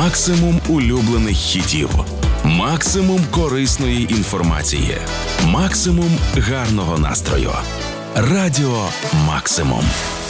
Максимум улюблених хітів. Максимум корисної інформації. Максимум гарного настрою. Радіо Максимум.